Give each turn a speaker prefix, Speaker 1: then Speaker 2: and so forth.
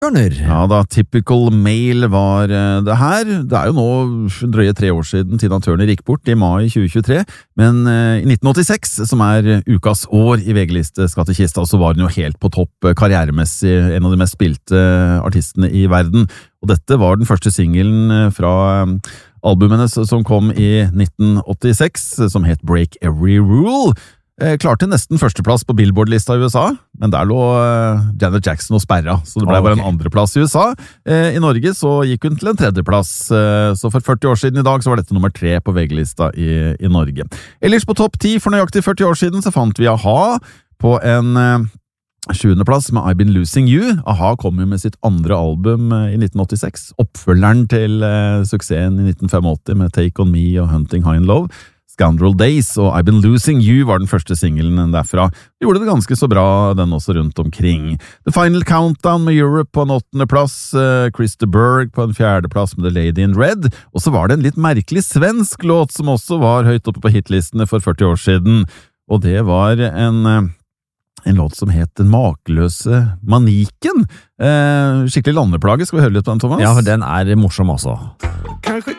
Speaker 1: Turner.
Speaker 2: Ja da, Typical Male var det her. Det jo nå drøye 3 år siden Tina Turner gikk bort i mai 2023, men i 1986, som ukas år i VG-liste skattekista, så var hun jo helt på topp karrieremessig, en av de mest spilte artistene i verden. Og dette var den første singelen fra albumene som kom i 1986, som het Break Every Rule. Klarte nesten førsteplass på Billboard-lista i USA, men der lå Janet Jackson og sperra, så det ble bare en andreplass i USA. I Norge så gikk hun til en tredjeplass, så for 40 år siden i dag så var dette nummer 3 på VG-lista i Norge. Ellers på topp 10 for nøyaktig 40 år siden så fant vi A-ha på en 7. plass med I've Been Losing You. A-ha kom jo med sitt andre album i 1986, oppfølgeren til suksessen i 1985 med Take On Me og Hunting High and Low. Scoundrel Days og I've Been Losing You var den første singelen derfra. De gjorde det ganske så bra, den også rundt omkring. The Final Countdown med Europe på en 8. plass, Chris de Burgh på en 4. plass med The Lady in Red, og så var det en litt merkelig svensk låt som også var høyt oppe på hitlistene for 40 år siden, og det var en låt som het Den makeløse maniken. Skikkelig landeplage, skal vi høre litt på den, Thomas?
Speaker 1: Ja, for den morsom også.
Speaker 3: Kanske